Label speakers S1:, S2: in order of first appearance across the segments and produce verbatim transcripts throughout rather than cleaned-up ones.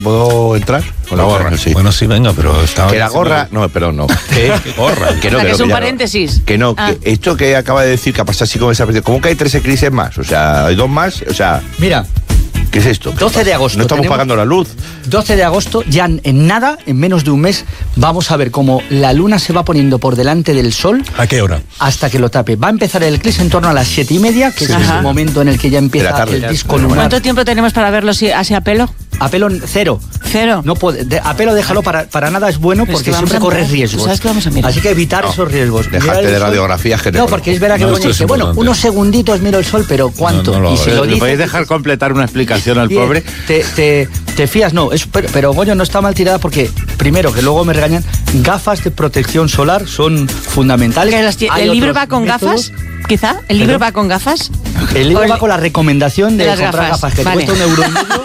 S1: ¿Puedo entrar?
S2: Con la gorra, sí.
S3: Bueno, sí, venga, pero estaba...
S2: Que la gorra... No, perdón, no.
S3: ¿Qué? ¿Qué gorra?
S2: Que no,
S4: o sea,
S2: que,
S4: que
S2: no,
S4: es un
S2: que
S4: paréntesis.
S2: No, que no,
S4: ah.
S2: que esto que acaba de decir que ha pasado así como esa... ¿Cómo que hay tres eclipses más? O sea, hay dos más, o sea...
S5: Mira...
S2: ¿Qué es esto?
S5: doce de agosto.
S2: No estamos pagando la luz.
S5: doce de agosto, ya en, en nada, en menos de un mes, vamos a ver cómo la luna se va poniendo por delante del sol.
S3: ¿A qué hora?
S5: Hasta que lo tape. Va a empezar el eclipse en torno a las siete y media, que sí. es el momento en el que ya empieza
S2: tarde,
S5: el
S2: ya,
S5: disco
S2: ya,
S5: lunar.
S4: ¿Cuánto tiempo tenemos para verlo si, así a pelo?
S5: A pelo cero.
S4: Cero.
S5: No puede, de, a pelo déjalo, para, para nada es bueno
S4: Pero es
S5: porque
S4: que
S5: siempre corres
S4: mirar.
S5: riesgos.
S4: ¿Sabes qué vamos a mirar?
S5: Así que evitar
S2: No,
S5: esos riesgos.
S2: Dejarte de radiografías que te
S5: No,
S2: conozco.
S5: porque es verdad que
S3: No,
S5: luego
S3: esto es
S5: dice, bueno,
S3: importante.
S5: unos segunditos miro el sol, pero ¿cuánto?
S3: No, no lo
S5: y si
S3: hagas.
S5: lo
S1: ¿Le
S5: dice,
S1: podéis dejar completar una explicación al
S5: Bien,
S1: pobre?
S5: Te, te, te fías, no, es, pero, pero Goyo no está mal tirada porque, primero, que luego me regañan, gafas de protección solar son fundamentales.
S4: ¿Que las ti-
S5: Hay
S4: ¿El libro
S5: otros
S4: va con
S5: métodos.
S4: gafas? Quizá. ¿El libro
S5: ¿Perdón?
S4: va con gafas?
S5: El libro
S4: O
S5: va con la recomendación de,
S4: de las
S5: comprar
S4: gafas,
S5: gafas, que
S4: vale.
S5: te cuesta un euro y medio.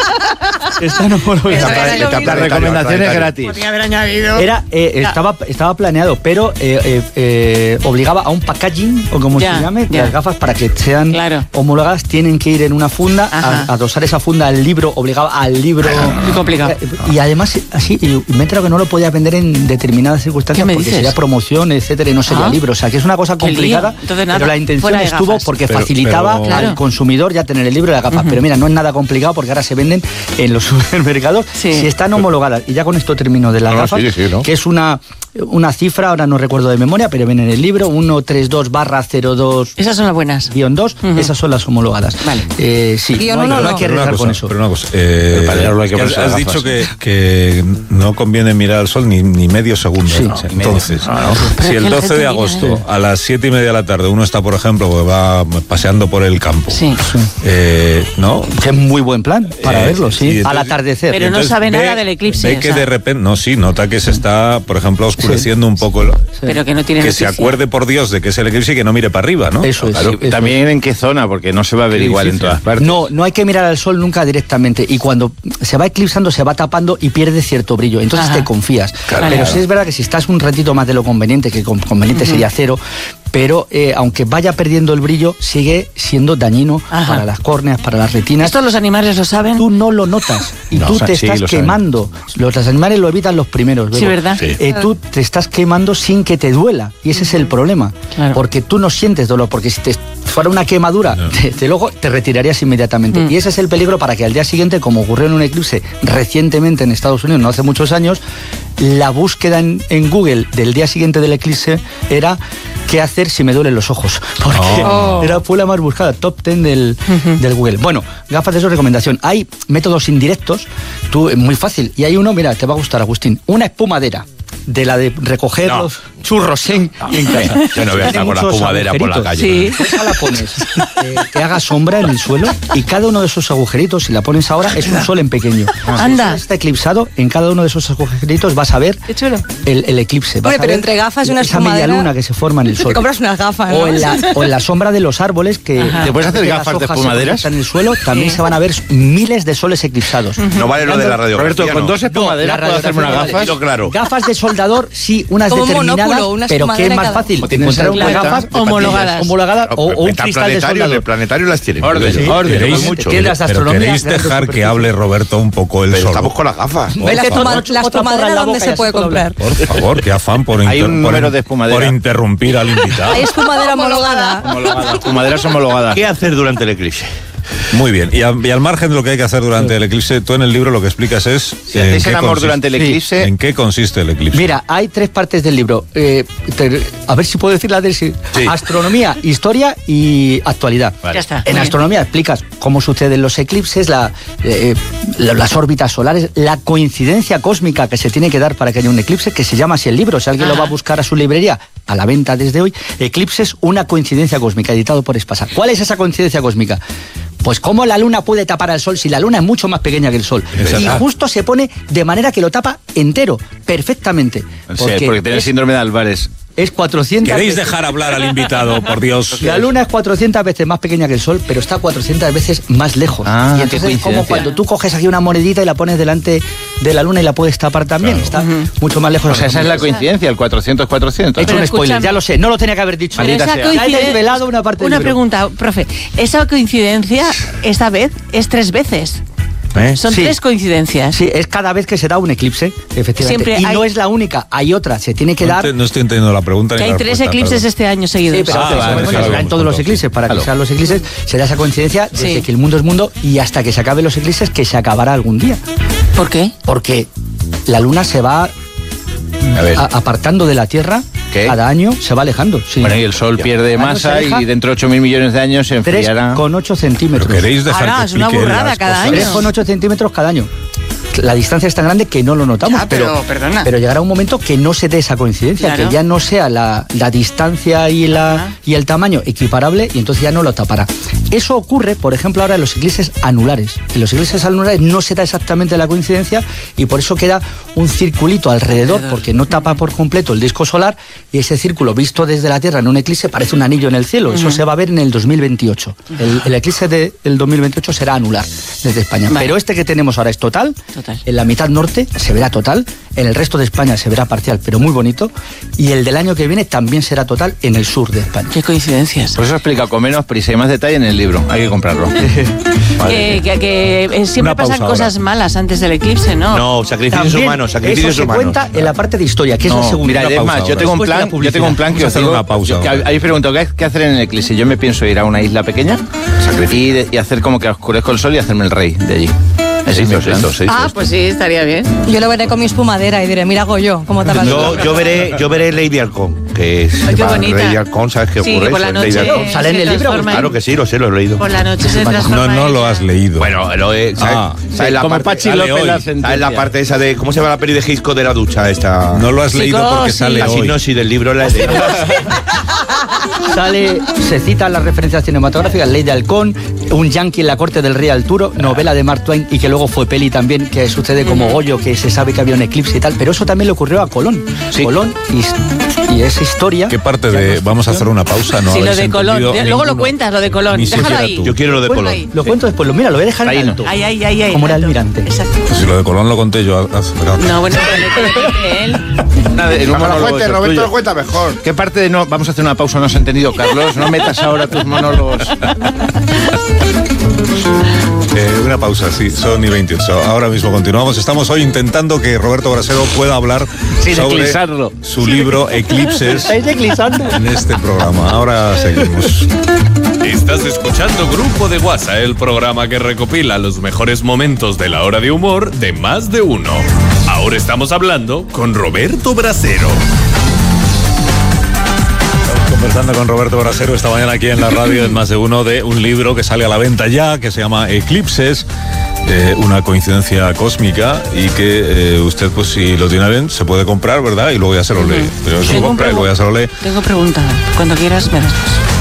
S5: Están homologadas.
S4: Eso era lo mismo.
S1: La recomendación es gratis.
S4: Podría haber añadido.
S5: Era, eh,
S4: Ya.
S5: estaba, estaba planeado, pero eh, eh, eh, obligaba a un packaging, o como
S4: Ya,
S5: se llame, de
S4: ya.
S5: las gafas para que sean
S4: Claro.
S5: homologadas, tienen que ir en una funda,
S4: Ajá.
S5: a, adosar esa funda al libro, obligaba al libro.
S4: Muy complicado.
S5: Eh, Y además, así, y me he enterado que no lo podía vender en determinadas circunstancias
S4: ¿Qué me
S5: porque
S4: dices?
S5: sería promoción, etcétera, y no sería
S4: Ah.
S5: libro. O sea, que es una cosa
S4: Qué lío.
S5: complicada,
S4: Entonces, nada,
S5: pero la intención
S4: fuera de
S5: estuvo
S4: gafas.
S5: porque
S3: Pero-
S5: facilitaba
S3: pero-
S4: Claro.
S5: al consumidor ya tener el libro y la gafa. Pero mira, no es nada complicado porque ahora se venden en los supermercados
S4: Sí.
S5: si están homologadas. Y ya con esto termino de las
S2: No, no,
S5: gafas,
S2: sigue, sigue, ¿no?
S5: que es una, una cifra, ahora no recuerdo de memoria, pero viene en el libro, ciento treinta y dos barra cero dos
S4: Esas son las buenas.
S5: guión dos,
S4: Ujú.
S5: esas son las homologadas.
S4: Vale.
S5: Eh, sí,
S4: Guión
S5: no, hay,
S4: uno
S5: no hay
S4: no.
S5: que
S3: Pero una
S5: arriesgar
S3: cosa,
S5: con eso.
S3: pero una cosa, eh,
S1: Pero para leerlo hay que
S3: has,
S1: ponerse
S3: has
S1: las
S3: dicho
S1: gafas.
S3: que, que no conviene mirar al sol ni, ni medio segundo.
S5: Sí.
S3: ¿no?
S5: Sí,
S3: Entonces,
S4: Pero
S3: si
S4: es
S3: el
S4: que la
S3: doce
S4: gente
S3: de
S4: viene,
S3: agosto
S4: ¿eh?
S3: a las siete y media de la tarde uno está, por ejemplo, que va paseando por el campo,
S4: Sí.
S3: eh, ¿no?
S5: Que es muy buen plan para
S3: Eh,
S5: verlo, sí,
S3: sí, entonces-
S5: al atardecer.
S4: Pero no
S3: Entonces
S4: sabe
S3: ve-
S4: nada del eclipse,
S3: Ve
S4: o
S3: que
S4: sea.
S3: de repente, no, sí, nota que se está, por ejemplo, oscureciendo un poco. el-
S4: Pero que no tiene
S3: que se
S4: noticia.
S3: acuerde, por Dios, de que es el eclipse y que no mire para arriba, ¿no?
S5: Eso es.
S1: Claro,
S5: sí, eso
S1: también en qué zona, porque no se va a ver
S3: Qué
S1: igual en
S3: difícil.
S1: todas partes.
S5: No, no hay que mirar al sol nunca directamente y cuando se va eclipsando se va tapando y pierde cierto brillo, entonces
S4: Ajá.
S5: te confías.
S4: Claro.
S5: Pero
S4: Claro.
S5: sí es verdad que si estás un ratito más de lo conveniente, que con- conveniente sería cero, pero eh, aunque vaya perdiendo el brillo, sigue siendo dañino
S4: Ajá.
S5: para las córneas, para las retinas.
S4: ¿Esto los animales lo saben?
S5: Tú no lo notas y
S1: No,
S5: tú
S1: o sea,
S5: te
S1: sí,
S5: estás
S1: lo saben.
S5: quemando. Los, los animales lo evitan los primeros.
S4: Sí,
S5: Bebo.
S4: ¿verdad? Sí.
S5: Eh, tú te estás quemando sin que te duela y ese es el problema.
S4: Claro.
S5: Porque tú no sientes dolor, porque si te fuera una quemadura,
S3: No.
S5: te, te luego te retirarías inmediatamente.
S4: Mm.
S5: Y ese es el peligro para que al día siguiente, como ocurrió en un eclipse recientemente en Estados Unidos, no hace muchos años, la búsqueda en, en Google del día siguiente del eclipse era qué hacer si me duelen los ojos. Porque
S4: Oh.
S5: era, fue la más buscada, top ten del, del Google. Bueno, gafas de su recomendación. Hay métodos indirectos, tú, es muy fácil. Y hay uno, mira, te va a gustar, Agustín, una espumadera. De la de recoger
S2: No.
S5: los churros en, en casa.
S2: Yo no voy a estar
S5: Tiene
S2: con la
S5: muchos
S2: espumadera por la
S5: agujeritos.
S2: calle.
S4: Sí.
S5: Esa la pones, eh, que haga sombra en el suelo y cada uno de esos agujeritos, si la pones ahora, es un sol en pequeño.
S4: Anda.
S5: Si está eclipsado, en cada uno de esos agujeritos vas a ver
S4: Qué chulo.
S5: el, el eclipse. Vas
S6: Hombre,
S5: a
S6: pero
S5: ver
S6: entre gafas y una
S5: esa media
S6: espumadera,
S5: luna que se forma en el
S6: Te
S5: sol.
S6: compras unas gafas, ¿no?
S5: O en, la, o en la sombra de los árboles que
S4: Ajá.
S1: ¿Te puedes hacer
S5: que las
S1: gafas de
S5: hojas se
S1: espumaderas?
S5: proyectan en el suelo, también
S4: Sí.
S5: se van a ver miles de soles eclipsados.
S2: No vale lo de la radiografía.
S1: Roberto, con
S2: no.
S1: dos espumaderas
S5: No, la
S1: puedo hacerme unas
S5: radiografía
S1: gafas.
S2: Dilo claro.
S5: Gafas de soldador, sí, unas
S6: Como un
S5: determinadas,
S6: monóculo, una
S5: pero que es
S6: espumadera
S5: más
S6: cada-
S5: fácil
S1: O tienen
S5: encontrar unas
S1: claro,
S5: gafas
S1: de patillas.
S4: Homologadas.
S5: homologadas o, o un
S2: Metal
S5: cristal de
S2: planetario,
S5: soldador.
S2: de planetario las tienen.
S1: Orden,
S2: Sí,
S1: orden.
S2: pero
S3: ¿Queréis-
S2: mucho.
S5: tiendas de
S3: Pero
S5: astronomía,
S3: queréis
S5: grandes
S3: dejar que
S5: superficies.
S3: hable Roberto un poco el
S2: Pero
S3: solo.
S2: estamos con las gafas.
S6: ¿Ves la,
S5: Otra
S6: espuma-
S5: porra
S6: la
S5: en
S6: espumadera
S5: la
S6: dónde
S5: boca,
S6: se
S5: ya
S6: puede
S5: se puede
S6: comprar?
S3: Por favor, qué afán por,
S1: Hay
S3: inter-
S1: un
S3: por,
S1: número de espumadera.
S3: por interrumpir al invitado.
S6: Hay espumadera homologada.
S1: Homologadas, espumaderas homologadas.
S2: ¿Qué hacer durante el eclipse?
S3: Muy bien, y, a- y al margen de lo que hay que hacer durante el eclipse, tú en el libro lo que explicas es...
S1: Si
S3: en
S1: hacéis
S3: qué
S1: el amor
S3: consiste-
S1: durante el
S5: Sí.
S1: eclipse,
S3: ¿En qué consiste el eclipse?
S5: Mira, hay tres partes del libro. Eh, te- a ver si puedo decir la de sí.
S2: Sí.
S5: Astronomía, historia y actualidad.
S4: Ya está. Muy
S5: En
S4: bien.
S5: astronomía explicas cómo suceden los eclipses, la, eh, la- las órbitas solares, la coincidencia cósmica que se tiene que dar para que haya un eclipse, que se llama así el libro. Si alguien
S4: Ajá.
S5: lo va a buscar a su librería, a la venta desde hoy, Eclipses, una coincidencia cósmica, editado por Espasa. ¿Cuál es esa coincidencia cósmica? Pues cómo la luna puede tapar al sol si la luna es mucho más pequeña que el sol.
S3: Exacto.
S5: Y justo se pone de manera que lo tapa entero, perfectamente.
S1: sí, porque tiene el
S5: es,
S1: síndrome de Álvarez.
S5: es cuatrocientas
S3: ¿Queréis
S5: veces-
S3: dejar hablar al invitado, por Dios?
S5: La luna es cuatrocientas veces más pequeña que el sol, pero está cuatrocientas veces más lejos.
S1: Ah,
S5: y
S1: qué
S5: entonces es como
S1: coincidencia.
S5: cuando tú coges aquí una monedita y la pones delante de la luna y la puedes tapar también. Está mucho más lejos.
S1: O sea, esa es la coincidencia, el cuatrocientos cuatrocientos.
S5: He hecho
S4: Pero
S5: un spoiler,
S4: escúchame.
S5: ya lo sé, no lo tenía que haber dicho.
S4: Pero
S1: Maldita
S4: esa
S1: sea.
S5: Ya he
S4: coincidencia-
S5: desvelado una parte del
S4: Una
S5: libro.
S4: pregunta, profe. Esa coincidencia, esta vez, es tres veces.
S2: ¿Eh?
S4: Son
S5: Sí.
S4: tres coincidencias.
S5: Sí, es cada vez que se da un eclipse, efectivamente.
S4: Siempre
S5: y
S4: hay-
S5: no es la única, hay otra, se tiene que
S3: No,
S5: dar...
S3: te- no estoy entendiendo la pregunta.
S4: Que
S3: ni
S4: hay
S3: la
S4: tres
S3: respuesta,
S4: eclipses
S3: perdón.
S4: este año seguidos.
S5: Sí, pero
S3: Ah,
S5: pero
S3: vale,
S5: bueno,
S3: sí, lo
S5: serán
S3: hemos
S5: todos los
S3: contado.
S5: eclipses. Para
S1: Claro.
S5: que sean los eclipses, se da esa coincidencia desde
S4: Sí.
S5: que el mundo es mundo y hasta que se acaben los eclipses, que se acabará algún día.
S4: ¿Por qué?
S5: Porque la luna se va
S1: A ver.
S5: a- apartando de la Tierra,
S1: ¿Qué?
S5: cada año se va alejando. Sí.
S1: Bueno, y el Sol pierde
S5: Cada año
S1: masa
S5: se aleja
S1: y dentro de ocho mil millones de años se
S5: tres
S1: enfriará.
S5: coma ocho
S3: Pero
S5: centímetros.
S3: queréis dejar
S4: Ahora,
S3: que
S4: es una
S3: explique
S4: burrada
S3: las
S4: cada
S3: cosas?
S4: año.
S5: tres coma ocho centímetros cada año. La distancia es tan grande que no lo notamos,
S4: Ya, pero,
S5: pero,
S4: perdona.
S5: pero llegará un momento que no se dé esa coincidencia,
S4: Claro.
S5: que ya no sea la, la distancia y, la,
S4: Ajá.
S5: y el tamaño equiparable y entonces ya no lo tapará. Eso ocurre, por ejemplo, ahora en los eclipses anulares. En los eclipses anulares no se da exactamente la coincidencia y por eso queda un circulito alrededor,
S4: Alrededor.
S5: porque no tapa por completo el disco solar y ese círculo visto desde la Tierra en un eclipse parece un anillo en el cielo. Eso se va a ver en el dos mil veintiocho. El, el eclipse de- del dos mil veintiocho será anular desde España.
S4: Vale.
S5: Pero este que tenemos ahora es total.
S4: Total.
S5: En la mitad norte se verá total, en el resto de España se verá parcial, pero muy bonito, y el del año que viene también será total en el sur de España.
S4: Qué coincidencias.
S1: Por eso explica con menos prisa y más detalle en el libro. Hay que comprarlo.
S4: Que, que- que, eh, siempre
S3: Una pausa
S4: pasan cosas
S3: ahora.
S4: malas antes del eclipse, ¿no?
S2: No, sacrificios
S5: También
S2: humanos, sacrificios
S5: eso se
S2: humanos.
S5: cuenta en la parte de historia, que es
S1: No,
S5: la segunda.
S1: mira,
S3: Una
S1: es
S3: pausa
S1: más, yo
S3: ahora.
S1: tengo un
S5: Después de la
S1: plan, yo
S5: publicidad.
S1: tengo un plan que
S3: Vamos a
S1: os
S3: hacer
S1: digo,
S3: una pausa
S1: yo- que
S3: ahora.
S1: ahí pregunto, ¿qué, ¿qué hacer en el eclipse? Yo me pienso ir a una isla pequeña y, de- y hacer como que oscurezco el sol y hacerme el rey de allí. Ese es mi
S2: Esto,
S1: plan.
S2: esto, esto,
S4: Ah,
S2: esto.
S4: pues sí, estaría bien.
S6: Yo lo veré con mi espumadera y diré, mira, hago yo, ¿cómo te
S2: Yo, yo veré, yo veré Lady Halcón, que es
S4: Ay, qué
S2: va,
S4: bonita.
S2: Lady Halcón, ¿sabes qué
S4: Sí,
S2: ocurre?
S4: que por la
S2: Eso es Lady
S4: noche
S2: Halcón.
S5: ¿Sale en
S4: se
S5: el libro?
S4: transforma en-
S2: Claro que sí, lo sé, lo he leído.
S4: Por la noche se transforma
S3: No, no
S4: en-
S3: lo has leído.
S2: Bueno, lo he, ¿sabes?
S3: Ah,
S2: ¿sabes la
S1: Como
S2: parte,
S1: Pachi
S3: sale
S1: López
S3: hoy.
S1: la
S2: ¿sabes la
S1: sentencia.
S2: parte esa de cómo se llama la peli de Hitchcock de la ducha esta?
S3: No lo has leído porque
S4: Psicosis.
S3: sale
S2: Así
S3: hoy.
S2: no, si del libro la he leído.
S5: Sale, se citan las referencias cinematográficas, Ley de Halcón, un yankee en la corte del rey Arturo, novela de Mark Twain y que luego fue peli también, que sucede como Goyo, que se sabe que había un eclipse y tal, pero eso también le ocurrió a Colón.
S1: Sí.
S5: Colón y, y esa historia...
S3: ¿Qué parte de vamos a hacer una pausa? No
S4: Sí, lo
S3: habéis
S4: de Colón.
S3: entendido
S4: Luego lo
S3: ninguno.
S4: cuentas, lo de Colón.
S3: Ni
S4: Déjalo
S3: siquiera
S4: ahí.
S3: tú.
S2: Yo quiero lo de
S4: Ponlo
S2: Colón.
S4: ahí.
S5: Lo cuento después, lo mira, lo voy a dejar en
S1: Taíno.
S5: alto.
S4: Ay, ay, ay, ay.
S5: Como era
S4: exacto.
S5: almirante.
S4: Exacto.
S3: Si lo de Colón lo conté yo hace
S4: No, bueno, pero le cuente él.
S1: Nada, en un
S2: Baja la
S1: monólogo
S2: fuente,
S1: eso
S2: Roberto
S1: tuyo.
S2: lo cuenta mejor.
S1: ¿Qué parte de no? Vamos a hacer una pausa, no has entendido, Carlos. No metas ahora tus monólogos.
S3: Eh, una pausa, sí, son y veintiocho. Ahora mismo continuamos. Estamos hoy intentando que Roberto Brasero pueda hablar
S1: Sin
S3: sobre
S1: eclipsarlo.
S3: su libro Eclipses
S5: ¿Estáis eclipsando?
S3: en este programa. Ahora seguimos.
S7: Estás escuchando Grupo de WhatsApp, el programa que recopila los mejores momentos de la hora de humor de más de uno. Ahora estamos hablando con Roberto Brasero.
S3: Conversando con Roberto Brasero esta mañana aquí en la radio en Más de Uno de un libro que sale a la venta ya, que se llama Eclipses, eh, una coincidencia cósmica y que eh, usted, pues si lo tiene bien, se puede comprar, ¿verdad? Y luego ya se lo lee. Pero se lo
S4: Tengo un
S3: compra y luego ya se lo lee.
S4: Tengo pregunta. Cuando quieras me das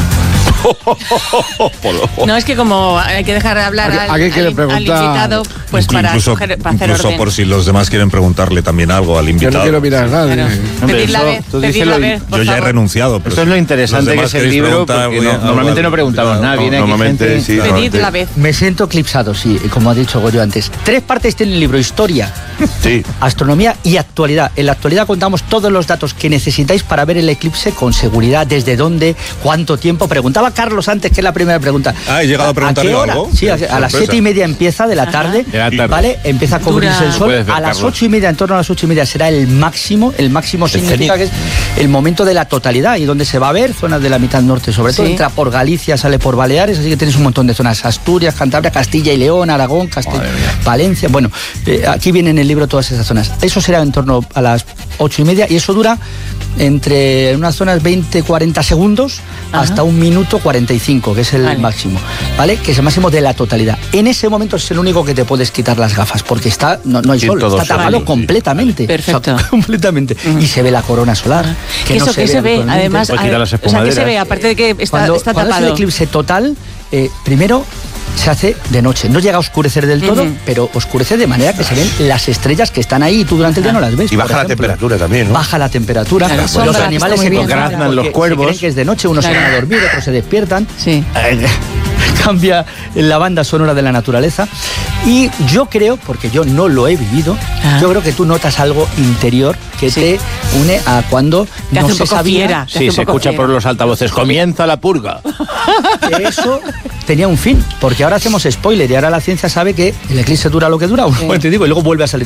S4: paso. No, es que como hay que dejar de hablar
S8: ¿A qué-
S4: al,
S8: a qué quiere
S4: al- al
S8: preguntar?
S4: invitado, pues para,
S3: incluso
S4: coger- para hacer
S3: incluso
S4: orden.
S3: por si los demás quieren preguntarle también algo al
S8: Yo
S3: invitado.
S8: no quiero mirar a nadie.
S4: Claro.
S1: Hombre,
S4: Pedirla a
S1: eso,
S4: ver,
S1: tú
S4: pedirla a
S1: díselo y-
S4: ver, por
S3: Yo ya he
S4: favor.
S3: renunciado. pero
S1: Esto es lo
S3: si
S1: interesante
S3: los
S1: que
S3: demás
S1: es el
S3: queréis
S1: libro,
S3: preguntar,
S1: porque
S3: voy a-
S1: no- normalmente no preguntamos nada. Viene aquí
S2: Normalmente
S1: gente-
S2: sí.
S4: Pedid
S2: normalmente.
S4: la vez.
S5: Me siento eclipsado, sí, y como ha dicho Goyo antes. Tres partes tiene el libro: historia,
S2: Sí.
S5: astronomía y actualidad. En la actualidad contamos todos los datos que necesitáis para ver el eclipse con seguridad, desde dónde, cuánto tiempo. Preguntaba Carlos antes, que es la primera pregunta.
S3: Ah, he llegado a preguntarle
S5: qué hora?
S3: algo.
S5: Sí, a, a las
S3: Sorpresa.
S5: siete y media empieza de la tarde,
S1: De la tarde.
S5: ¿vale? Empieza a cubrirse
S4: Dura.
S5: el sol.
S1: Puedes ver,
S5: A las
S1: Carlos.
S5: ocho y media, en torno a las ocho y media, será el máximo. El máximo significa que es el momento de la totalidad y donde se va a ver zonas de la mitad norte, sobre todo.
S4: Sí.
S5: Entra por Galicia, sale por Baleares, así que tienes un montón de zonas: Asturias, Cantabria, Castilla y León, Aragón, Castilla, Valencia. Bueno, eh, aquí viene en el libro todas esas zonas. Eso será en torno a las ocho y media y eso dura entre unas zonas veinte cuarenta segundos
S4: Ajá.
S5: hasta un minuto cuarenta y cinco, que es el
S4: Vale.
S5: máximo, ¿vale? Que es el máximo de la totalidad. En ese momento es el único que te puedes quitar las gafas, porque está no, no hay
S1: Sí,
S5: sol,
S1: todo
S5: está
S1: sol,
S5: tapado
S1: sí.
S5: completamente.
S4: Perfecto.
S5: O sea, completamente. Y se ve la corona solar.
S4: Que
S5: no
S4: eso que se ve,
S5: habitualmente.
S4: además,
S1: Puedes quitar
S4: a-
S1: las
S4: o sea, que se
S1: espumaderas.
S4: ve, aparte de que está,
S5: Cuando,
S4: está
S5: cuando es el
S4: tapado.
S5: eclipse total, eh, primero se hace de noche. No llega a oscurecer del todo,
S4: Ujú.
S5: pero oscurece de manera que se ven las estrellas que están ahí y tú durante el día no las ves.
S2: Y
S5: por
S2: baja la
S5: ejemplo.
S2: temperatura también, ¿no?
S5: Baja la temperatura.
S4: Claro,
S5: los
S4: sombra,
S5: animales
S4: está
S5: se
S4: muy bien.
S5: congelan
S1: Graznan los
S5: porque
S1: cuervos.
S5: se creen que es de noche, unos
S4: Claro.
S5: se van a dormir, otros se despiertan.
S4: Sí.
S5: Eh, Cambia la banda sonora de la naturaleza. Y yo creo, porque yo no lo he vivido,
S4: Ah.
S5: yo creo que tú notas algo interior que
S4: Sí.
S5: te une a cuando
S4: Te
S5: no
S4: hace un
S5: se
S4: poco
S5: sabía.
S4: fiera. Te hace
S1: Sí,
S4: un
S1: se
S4: poco
S1: escucha
S4: fiera.
S1: por los altavoces. Comienza la purga.
S5: que eso tenía un fin, porque ahora hacemos spoiler y ahora la ciencia sabe que el eclipse dura lo que dura, un momento y digo, y luego vuelve a salir.